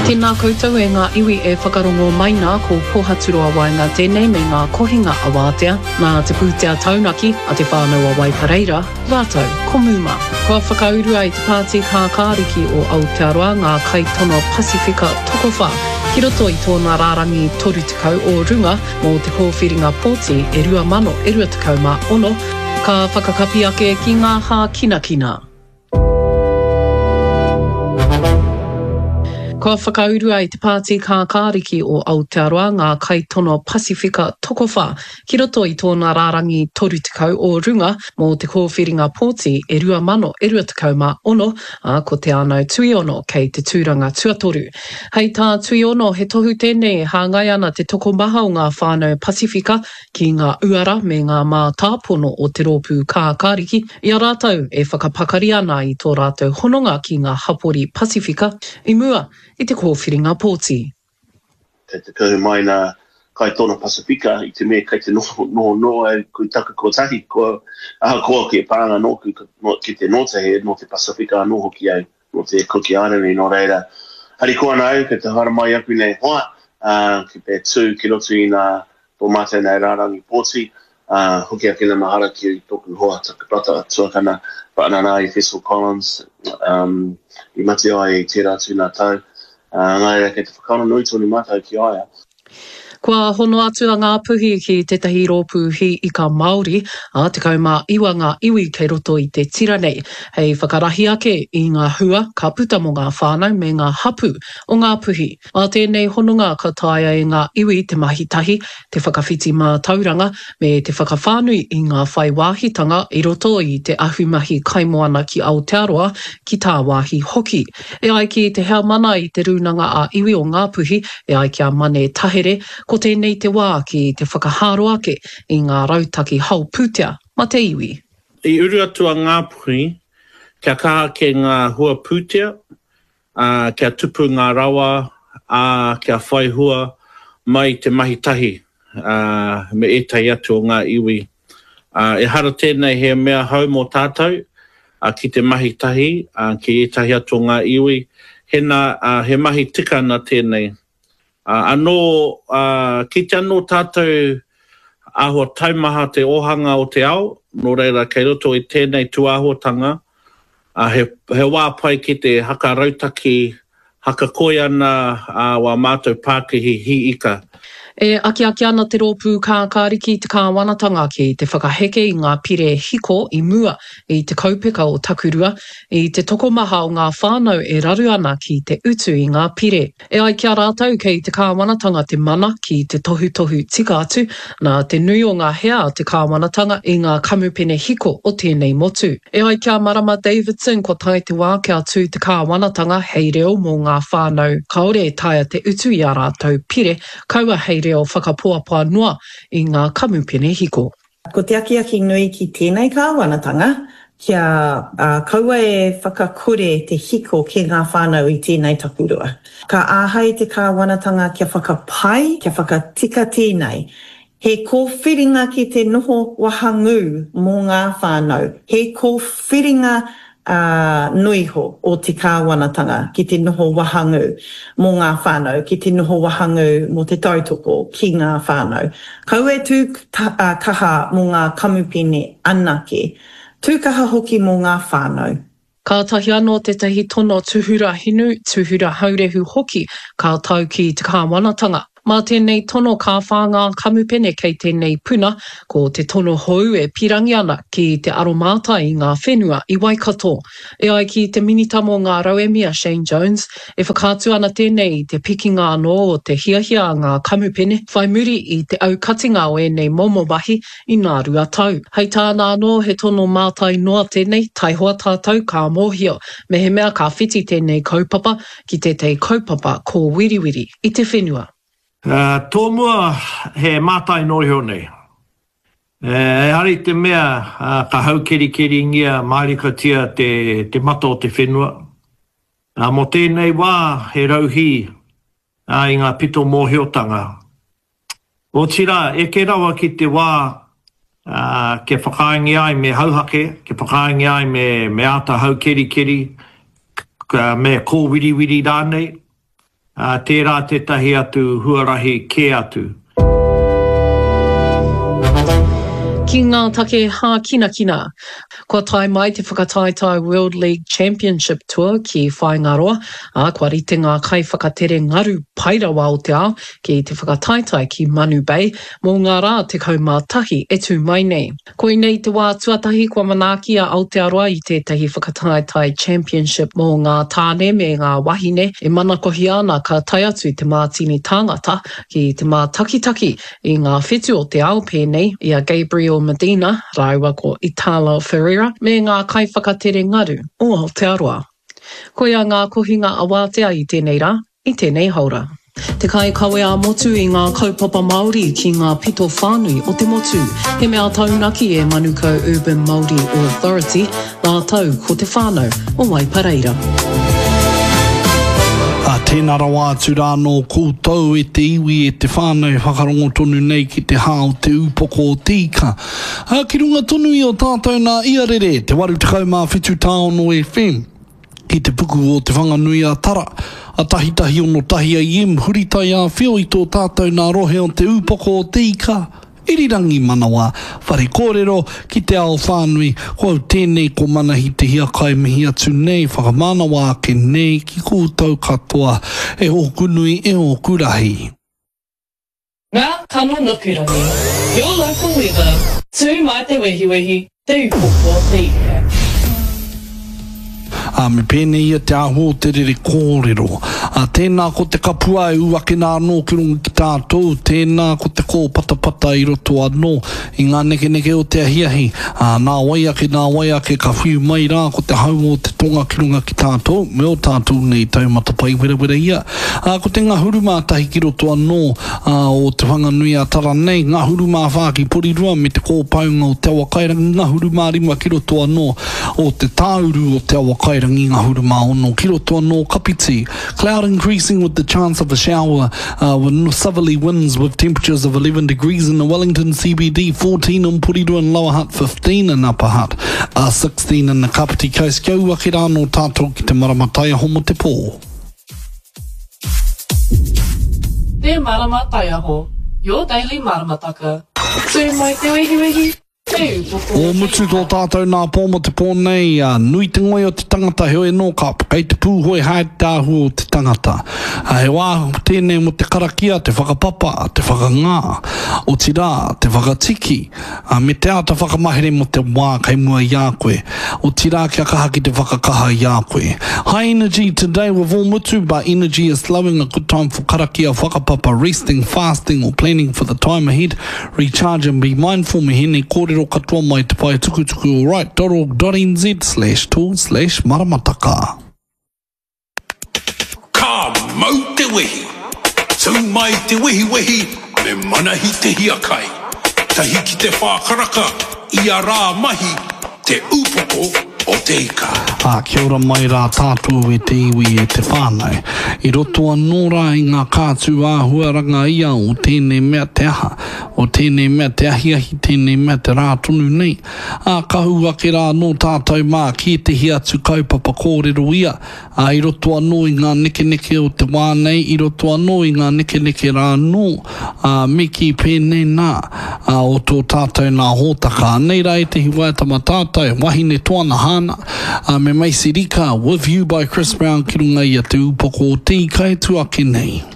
Tēnā koutou e ngā iwi e whakarongo mai nā ko pohaturo awai ngā tēnei me ngā kohinga awātea, nā te pūtea taunaki a te whānau awai pareira, rātou, ko muma. Kua whakaurua i te pāti kākāriki o Aotearoa ngā kaitono Pasifika tokowha, ki roto i tōna rārangi toru tekau o runga mō te kōwhiringa pōti e 2026, ka whakakapi ake ki ngā hā kinakina. Kua whakaurua i te pāti kākāriki o Aotearoa ngā kaitono Pasifika tokowha, ki roto i tōna rārangi toru tekau o runga mō te kōwhiringa pōti e 2026, ko te anau tuiono kei te tūranga tuatoru. Hei tā tuiono he tohu tēnei hāngai ana te tokomaha o ngā whānau Pasifika ki ngā uara me ngā mā tāpono o te rōpū kākāriki. Ia rātou e whakapakari ana i tō rātou hononga ki ngā hapori Pasifika. I mua, i te kōwhiringa pōti. Kei te kau mai nā kaitono Pasifika i te mea kei te no ai kui taka kotahi ko ke pānga no ki te notahe no te Pasifika no hoki ai no te Cookie Island no reira. Hari ko ana au kei te hara mai aku nei hoa ki pe tū ki roto i nā tō mātai nei rārangi pōti hoki ake na mahara ki tōku hoa takapata tuakana paanana i Festival Collins i mate ai i tērā tū nā tau. Ngai kei te whakaona nui tōni mātou ki aia. Kua hono atu a ngā puhi ki tētahi rōpū hi i ka Māori, a te kaumā iwa ngā iwi kei roto i te tira nei. Hei whakarahi ake i ngā hua, ka puta mo ngā whānau me ngā hapu o ngā puhi. A tēnei hononga ka taia i ngā iwi te mahitahi, te whakawhiti mā tauranga, me te whakawhānui i ngā whai wāhitanga i roto i te ahumahi kaimoana ki Aotearoa ki tā wāhi hoki. E ai ki te hea mana i te runanga a iwi o ngā puhi, e ai ki a mane tahere, ko tēnei te wā ki te whakaharo ake i ngā rautaki hau pūtea, ma te iwi. I uru atua ngā puhi, kia kaha ke ngā hua pūtea, kia tupu ngā rawa, kia whai hua mai te mahitahi me etai atu o ngā iwi. E hara tēnei he mea hau mō tātou, ki te mahitahi, ki etahi atu o ngā iwi, he mahi tika na tēnei. Anō, ki te anō tātou āhua taumaha te ohanga o te ao, nō reira kei roto i tēnei tuāhuatanga, he wā pai ki te haka rautaki, haka koi ana wā mātou Pākihi hi ika. E aki ana te rōpū kākāriki te kāwanatanga ki te whakaheke i ngā pire hiko i mua i te kaupeka o Takurua, i te tokomaha o ngā whānau e raru ana ki te utu i ngā pire. E ai kia rātou kei te kāwanatanga te mana ki te tohu tika atu, nā te nui o ngā hea te kāwanatanga i ngā kamupene hiko o tēnei motu. E ai kia Marama Davidson ko tai te wā kia atu te kāwanatanga hei reo mō ngā whānau kaore e taia te utu i a rātou pire, kaua hei reo whakapoapua noa i ngā kamupene hiko. Ko te aki nui ki tēnei kāwanatanga, kia kaua e whakakore te hiko ki ngā whānau i tēnei takurua. Ka āhai te kāwanatanga kia whakapai, kia whakatika tēnei. He kōwhiringa ki te noho wahangu mō ngā whānau. He kōwhiringa nuiho o te kāwanatanga ki te noho wahangu mō ngā whānau, ki te noho wahangu mō te tautoko ki ngā whānau. Kau e tū kaha mō ngā kamupene anake, tū kaha hoki mō ngā whānau. Ka tahi anō te tahi tono tuhura hinu, tuhura haurehu hoki, ka tau ki te kāwanatanga. Mā tēnei tono ka whāngā kamupene kei tēnei puna, ko te tono hou e pirangi ana ki te aromata i ngā whenua i Waikato. E ai ki te minitamo ngā rauemia Shane Jones, e whakātu ana tēnei te pikinga anō o te hiahia ngā kamupene, whai muri i te aukatinga o enei momo mahi i ngā rua tau. Hei tāna anō he tono mātai noa tēnei, tai hoa tātou ka mōhio, me he mea ka whiti tēnei kaupapa ki te te kaupapa ko wiriwiri i te whenua. Tō mua he mātai noio nei. Hari te mea ka hau keri ngia maarikatia te mata o te whenua. Mo tēnei wā he rauhi i ngā pito mōhiotanga. O tira, e ke rawa ki te wā ke whakaingi ai me hauhake, ke whakaingi ai me ata hau keri, me kō wiri rānei. tērā te tahi atu huarahi ke atu. Ki ngā take hā kina. Kua tai mai te whakataitai World League Championship Tour ki Whaingaroa, kua rite ngā kai whakatere ngaru pairawa o te ao ki te whakataitai ki Manu Bay, mō ngā rā te kaumātahi e tū mai nei. Koe nei te wā tuatahi kua manaaki a Aotearoa i tētahi whakataitai Championship mō ngā tāne me ngā wahine e manakohi ana ka tai atu te mātini tāngata ki te mātakitaki i ngā whetu o te ao pēnei i a Gabriel Medina, raiwa ko Italo Ferreira, me ngā kai whakatere ngaru o Aotearoa. Koe a ngā kohinga awātea i tēnei rā, i tēnei haura. Te kai kawe a motu i ngā kaupapa Māori ki ngā pito whānui o te motu. He mea taunaki e Manukau Urban Māori Authority, nā tau ko te whānau o Waipareira. Tēnā rawa atu rā no koutou e te iwi e te whānau whakarongo tonu nei ki te hao te upoko o tika. Ki runga tonu i o tātou nā iarere, te waru te kaumāwhitu tāono FM. Ki te puku o te whanganui a tara, a tahitahi ono tahi a iem, huritai a whio i tō tātou nā rohe o te upoko o tika. Irirangi manawa, whare kōrero ki te ao whānui, kua tēnei ko manahi te hia kai mihi atu nei, whakamanawa ake nei ki koutou katoa, e hoku nui e hoku rahi. Ngā kano nukurangi, your local weather, tū mai te wehiwehi, te upoko o te ika. Me pēnei ia te aho te rere kōrero. Tēnā ko te kapua e uake nā anō ki runga ki tātou. Tēnā ko te kō patapata i roto anō. I ngā neke o te ahiahi. Nā waiake ka whiu mai rā ko te hau o te tonga ki runga ki tātou. Me o tātou nei taumata pai wera ia. Ko te ngā hurumātahi ki roto anō o te whanganui a tara nei. Ngā hurumā whāki porirua me te kōpaunga o te awa kairangi. Ngā hurumā rima ki roto anō o te tāuru o te awa kairangi. Ngā hurumā ono ki roto anō Kapiti. Cloud increasing with the chance of a shower with southerly winds with temperatures of 11 degrees in the Wellington CBD, 14 in Porirua and Lower Hutt, 15 in Upper Hutt, 16 in the Kapiti Coast. Kia uake rā no tātou ki te maramatai aho mo te pō. Te maramatai aho, your daily maramataka. Tū mai te wehiwehi. O mutu tō tātou nā pō mo te pō nei, nui te ngoi o te tangata heo e nō kap, kei te pūhoi hae te ahu o te tangata. He wā tēnei mo te karakia, te whakapapa, te whakangā, o ti rā, te whakatiki, me te ata whakamahere mo te wā kei mua i a koe, o ti rā kia kaha ki te whakakaha i a koe. High energy today with all mutu, but energy is slowing, a good time for karakia, whakapapa, resting, fasting or planning for the time ahead. Recharge and be mindful, me hene kōrero katoa mai te pai tukutuku alright.org.nz/tool/maramataka. Ka mau te wehi, tū mai te wehi, me manahi te hiakai. Tahi ki te whākaraka, i a rā mahi, te upoko o te ika. Kia ora mai rā tātou e te iwi e te whānau. I roto anō rā i ngā kātū āhuaranga ia o tēnei mea te aha, o tēnei mea te ahiahi, tēnei mea te rātonu nei. Kahu ake rā no tātou mā ki te hiatu kaupapa kōrero ia. I roto anō i ngā neke o te wānei, i roto anō i ngā neke rā no, miki pēnei nā, o tō tātou nā hōtaka. Nei rā e te hiwai tama tātou, wahine toana hāna, me Maisi Rika, with you by Chris Brown, ki runga i a te upoko o te ikai tu ake nei.